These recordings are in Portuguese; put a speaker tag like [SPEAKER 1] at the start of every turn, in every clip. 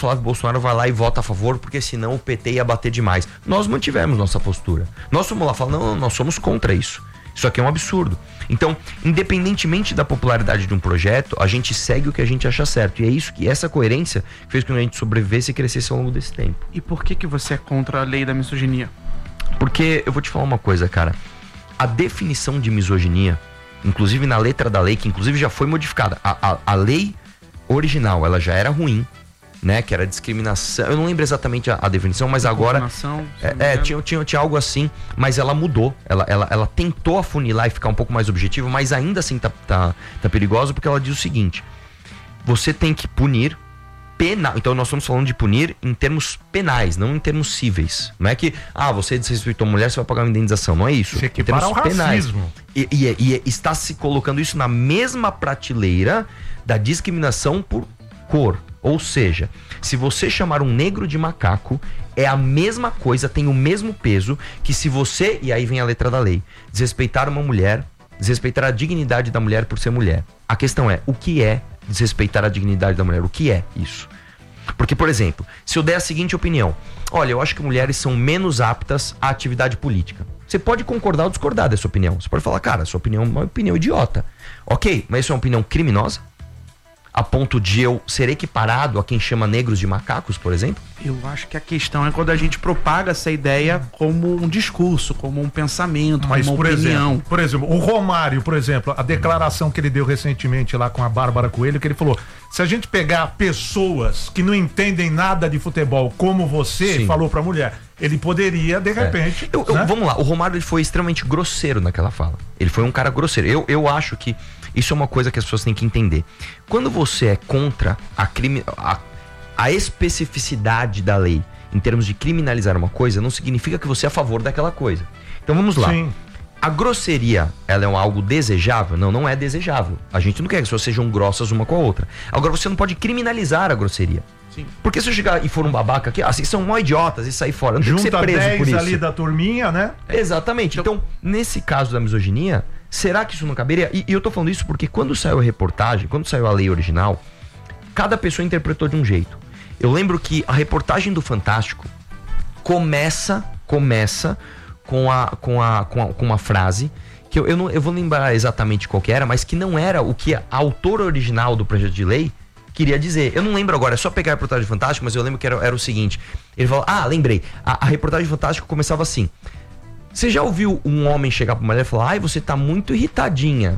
[SPEAKER 1] Flávio Bolsonaro vai lá e vota a favor, porque senão o PT ia bater demais. Nós mantivemos nossa postura. Nós fomos lá e falamos, não, nós somos contra isso. Isso aqui é um absurdo. Então, independentemente da popularidade de um projeto, a gente segue o que a gente acha certo. E é isso que essa coerência fez com que a gente sobrevivesse e crescesse ao longo desse tempo.
[SPEAKER 2] E por que você é contra a lei da misoginia?
[SPEAKER 1] Porque eu vou te falar uma coisa, cara. A definição de misoginia, inclusive na letra da lei, que inclusive já foi modificada. A lei original, ela já era ruim, né? Que era discriminação. Eu não lembro exatamente a definição, mas agora... Tinha algo assim, mas ela mudou. Ela tentou afunilar e ficar um pouco mais objetivo, mas ainda assim tá perigosa, porque ela diz o seguinte: você tem que punir penal. Então nós estamos falando de punir em termos penais, não em termos cíveis. Não é que, você desrespeitou a mulher, você vai pagar uma indenização. Não é isso.
[SPEAKER 3] Você equipara ao racismo.
[SPEAKER 1] E está se colocando isso na mesma prateleira da discriminação por cor. Ou seja, se você chamar um negro de macaco, é a mesma coisa, tem o mesmo peso que se você, e aí vem a letra da lei, desrespeitar uma mulher, desrespeitar a dignidade da mulher por ser mulher. A questão é, o que é desrespeitar a dignidade da mulher? O que é isso? Porque, por exemplo, se eu der a seguinte opinião: olha, eu acho que mulheres são menos aptas à atividade política. Você pode concordar ou discordar dessa opinião. Você pode falar, cara, sua opinião é uma opinião idiota. Ok, mas isso é uma opinião criminosa? A ponto de eu ser equiparado a quem chama negros de macacos, por exemplo?
[SPEAKER 2] Eu acho que a questão é quando a gente propaga essa ideia como um discurso, como um pensamento,
[SPEAKER 3] mas,
[SPEAKER 2] como uma opinião.
[SPEAKER 3] Por exemplo, o Romário, por exemplo, a declaração que ele deu recentemente lá com a Bárbara Coelho, que ele falou: se a gente pegar pessoas que não entendem nada de futebol, como você, sim, falou pra mulher, ele poderia, de repente... né?
[SPEAKER 1] Vamos lá, o Romário, ele foi extremamente grosseiro naquela fala. Ele foi um cara grosseiro. Eu acho que isso é uma coisa que as pessoas têm que entender. Quando você é contra a especificidade da lei em termos de criminalizar uma coisa, não significa que você é a favor daquela coisa. Então vamos lá. Sim. A grosseria, ela é algo desejável? Não, não é desejável. A gente não quer que as pessoas sejam grossas uma com a outra. Agora, você não pode criminalizar a grosseria. Sim. Porque se eu chegar e for um babaca aqui, assim, são mó idiotas e sair fora, não tem que ser preso por isso.
[SPEAKER 3] Ali da turminha, né?
[SPEAKER 1] Exatamente. Então, nesse caso da misoginia, será que isso não caberia? E eu tô falando isso porque quando saiu a reportagem, quando saiu a lei original, cada pessoa interpretou de um jeito. Eu lembro que a reportagem do Fantástico começa com uma frase que eu vou lembrar exatamente qual que era, mas que não era o que a autora original do projeto de lei queria dizer. Eu não lembro agora, é só pegar a reportagem do Fantástico, mas eu lembro que era o seguinte. Ele falou, lembrei, a reportagem do Fantástico começava assim: você já ouviu um homem chegar pra uma mulher e falar, você tá muito irritadinha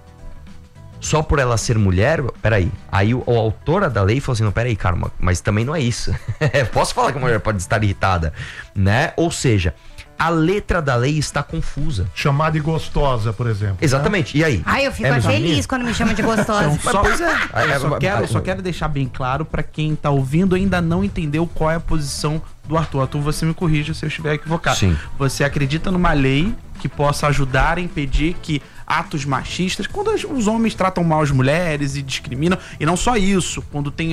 [SPEAKER 1] só por ela ser mulher? Peraí. Aí a autora da lei falou assim, não, peraí, cara, mas também não é isso. Posso falar que a mulher pode estar irritada, né? Ou seja, a letra da lei está confusa.
[SPEAKER 3] Chamar de gostosa, por exemplo.
[SPEAKER 1] Exatamente,
[SPEAKER 3] né?
[SPEAKER 1] E aí?
[SPEAKER 4] Eu fico feliz quando me chama de gostosa.
[SPEAKER 2] Então, só quero deixar bem claro pra quem tá ouvindo e ainda não entendeu qual é a posição do Arthur. Arthur, você me corrija se eu estiver equivocado.
[SPEAKER 1] Sim.
[SPEAKER 2] Você acredita numa lei que possa ajudar a impedir que atos machistas, quando os homens tratam mal as mulheres e discriminam, e não só isso, quando tem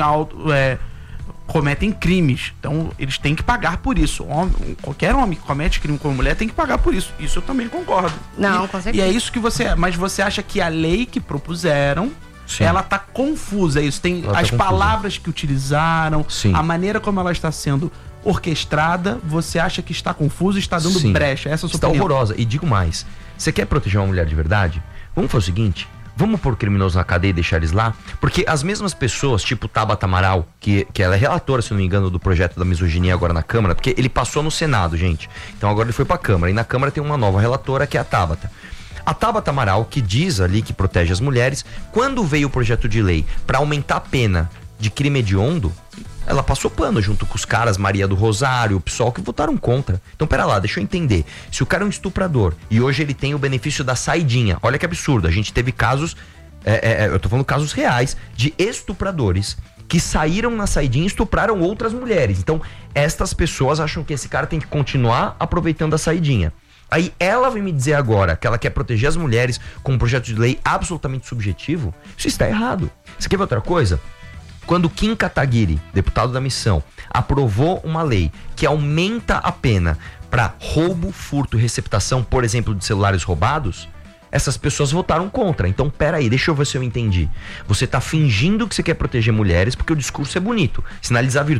[SPEAKER 2] cometem crimes, então eles têm que pagar por isso. Qualquer homem que comete crime com uma mulher tem que pagar por isso. Isso eu também concordo.
[SPEAKER 4] Não, com certeza.
[SPEAKER 2] E é isso que mas você acha que a lei que propuseram, sim, ela tá confusa, é isso? Tem ela as palavras que utilizaram, sim, a maneira como ela está sendo orquestrada, você acha que está confuso e está dando, sim, brecha? Essa é a sua opinião?
[SPEAKER 1] Está horrorosa. E digo mais, você quer proteger uma mulher de verdade? Vamos fazer o seguinte: vamos pôr criminosos na cadeia e deixar eles lá? Porque as mesmas pessoas, tipo Tabata Amaral, que ela é relatora, se não me engano, do projeto da misoginia agora na Câmara, porque ele passou no Senado, gente. Então agora ele foi pra Câmara. E na Câmara tem uma nova relatora, que é a Tabata. A Tabata Amaral, que diz ali que protege as mulheres, quando veio o projeto de lei para aumentar a pena de crime hediondo, ela passou pano junto com os caras, Maria do Rosário, o PSOL, que votaram contra. Então, pera lá, deixa eu entender. Se o cara é um estuprador e hoje ele tem o benefício da saidinha, olha que absurdo, a gente teve casos, eu tô falando casos reais, de estupradores que saíram na saidinha e estupraram outras mulheres. Então, estas pessoas acham que esse cara tem que continuar aproveitando a saidinha. Aí ela vem me dizer agora que ela quer proteger as mulheres com um projeto de lei absolutamente subjetivo. Isso está errado. Você quer ver outra coisa? Quando Kim Kataguiri, deputado da missão, aprovou uma lei que aumenta a pena para roubo, furto e receptação, por exemplo, de celulares roubados, essas pessoas votaram contra. Então, peraí, deixa eu ver se eu entendi. Você tá fingindo que você quer proteger mulheres porque o discurso é bonito. Sinalizar virtude